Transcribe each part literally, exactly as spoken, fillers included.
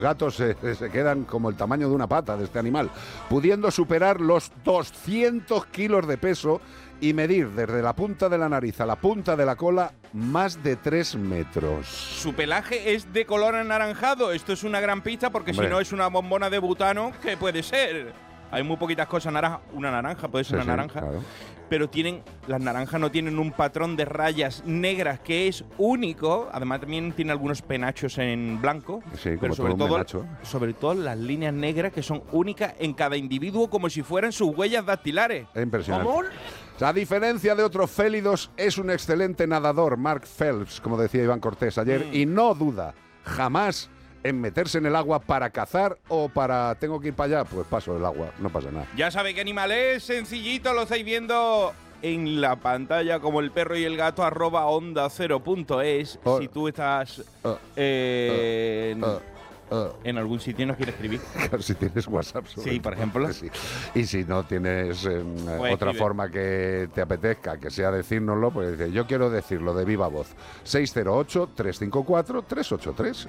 gatos se, se quedan como el tamaño de una pata de este animal, pudiendo superar los doscientos kilos de peso y medir desde la punta de la nariz a la punta de la cola más de tres metros. Su pelaje es de color anaranjado. Esto es una gran pista porque Hombre. si no es una bombona de butano, ¿qué puede ser? Hay muy poquitas cosas naranjas. Una naranja, puede ser Sí, una sí, naranja. claro. Pero tienen, las naranjas no tienen un patrón de rayas negras que es único. Además también tiene algunos penachos en blanco. Sí, como pero sobre todo un todo, penacho. sobre todo las líneas negras que son únicas en cada individuo como si fueran sus huellas dactilares. Es impresionante. ¿Cómo? A diferencia de otros félidos, es un excelente nadador, Mark Phelps, como decía Iván Cortés ayer, Mm. y no duda jamás en meterse en el agua para cazar o para tengo que ir para allá, pues paso el agua, no pasa nada. Ya sabe qué animal es, sencillito, lo estáis viendo en la pantalla como el perro y el gato, arroba onda cero punto es. Oh. Si tú estás Uh, eh, uh, uh. en algún sitio y nos quieres escribir. Si tienes WhatsApp, sobre Sí, por todo, ejemplo. que sí. Y si no tienes eh, Pues otra escribe. forma que te apetezca, que sea decírnoslo, pues dice, yo quiero decirlo de viva voz. seis cero ocho, tres cinco cuatro, tres ocho tres.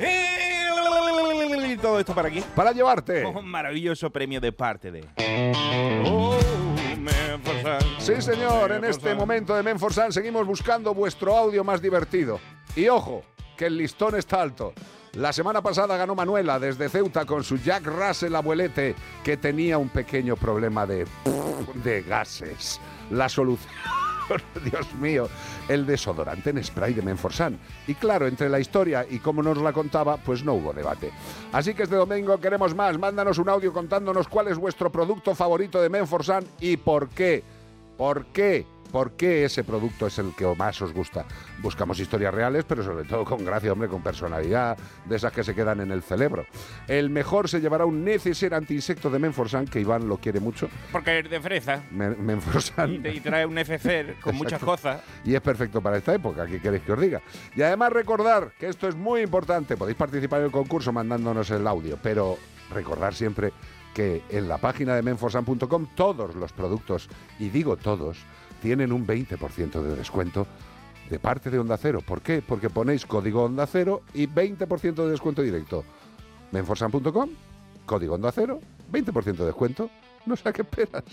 Y todo esto para aquí. Para llevarte. Un maravilloso premio de parte de... Oh, Menforsan. Sí, señor, en este Menforsan. momento de Menforsan seguimos buscando vuestro audio más divertido. Y ojo, que el listón está alto. La semana pasada ganó Manuela desde Ceuta con su Jack Russell abuelete, que tenía un pequeño problema de, de gases. La solución, Dios mío, el desodorante en spray de Menforsan. Y claro, entre la historia y cómo nos la contaba, pues no hubo debate. Así que este domingo queremos más. Mándanos un audio contándonos cuál es vuestro producto favorito de Menforsan y por qué. ¿Por qué? ¿Por qué ese producto es el que más os gusta? Buscamos historias reales, pero sobre todo con gracia, hombre, con personalidad, de esas que se quedan en el cerebro. El mejor se llevará un neceser antiinsecto de Menforsan, que Iván lo quiere mucho. Porque es de fresa Men- Menforsan. y, te- y trae un neceser con muchas Exacto. cosas. Y es perfecto para esta época, ¿qué queréis que os diga? Y además recordar que esto es muy importante, podéis participar en el concurso mandándonos el audio, pero recordar siempre que en la página de menforsan punto com todos los productos, y digo todos, tienen un veinte por ciento de descuento de parte de Onda Cero. ¿Por qué? Porque ponéis código Onda Cero y veinte por ciento de descuento directo. menforsan punto com, código Onda Cero, veinte por ciento de descuento. No sé a qué esperas.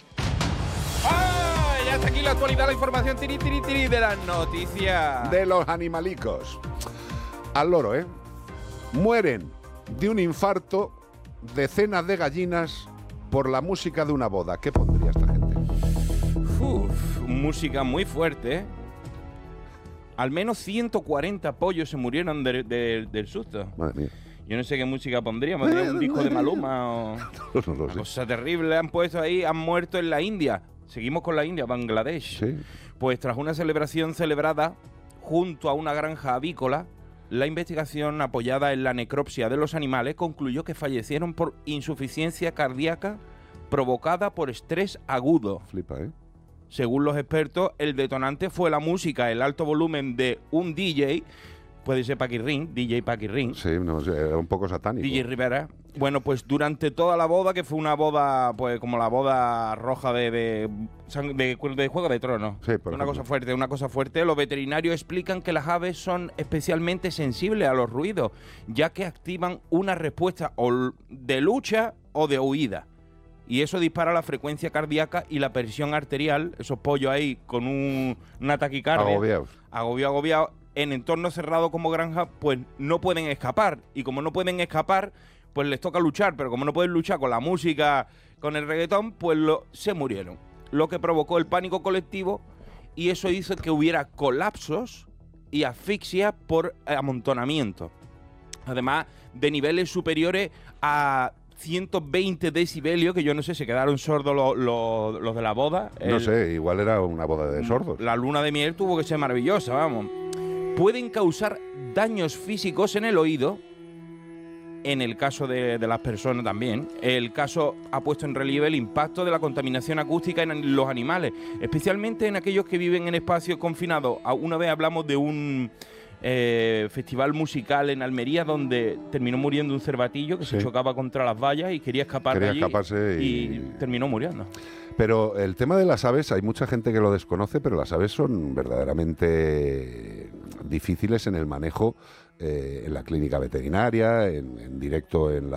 ¡Ah! Ya está aquí la actualidad, la información tiri, tiri, tiri de las noticias. De los animalicos. Al loro, ¿eh? Mueren de un infarto decenas de gallinas por la música de una boda. ¿Qué pondría esta gente? Uf, música muy fuerte. ¿eh? Al menos ciento cuarenta pollos se murieron de- de- del susto. Madre mía. Yo no sé qué música pondría, pondría un disco de Maluma o... No, no lo Una sé. cosa terrible han puesto ahí, han muerto en la India. Seguimos con la India, Bangladesh. Sí. Pues tras una celebración celebrada junto a una granja avícola, la investigación apoyada en la necropsia de los animales concluyó que fallecieron por insuficiencia cardíaca provocada por estrés agudo. Flipa, ¿eh? Según los expertos, el detonante fue la música, el alto volumen de un D J, puede ser Paquirrín, D J Paquirrín, Sí, no sé, era un poco satánico. D J Rivera. Bueno, pues durante toda la boda, que fue una boda, pues como la boda roja de, de, sang- de, de Juego de Tronos. Sí, por una ejemplo. cosa fuerte, una cosa fuerte. Los veterinarios explican que las aves son especialmente sensibles a los ruidos, ya que activan una respuesta o de lucha o de huida. Y eso dispara la frecuencia cardíaca y la presión arterial. Esos pollos ahí con un, una taquicardia. Agobiados. Agobiado, agobiado. En entornos cerrados como granja, pues no pueden escapar. Y como no pueden escapar, pues les toca luchar. Pero como no pueden luchar con la música, con el reggaetón, pues lo, se murieron. Lo que provocó el pánico colectivo y eso hizo que hubiera colapsos y asfixia por amontonamiento. Además de niveles superiores a ciento veinte decibelios, que yo no sé, se quedaron sordos los, los- los de la boda. No El- sé, igual era una boda de sordos. la luna de miel tuvo que ser maravillosa, vamos. Pueden causar daños físicos en el oído, en el caso de, de las personas también. El caso ha puesto en relieve el impacto de la contaminación acústica en los animales, especialmente en aquellos que viven en espacios confinados. A- Una vez hablamos de un eh, festival musical en Almería donde terminó muriendo un cervatillo que Sí. se chocaba contra las vallas y quería escapar Quería de allí escaparse y- y terminó muriendo. Pero el tema de las aves, hay mucha gente que lo desconoce, pero las aves son verdaderamente difíciles en el manejo, eh, en la clínica veterinaria, en, en directo en la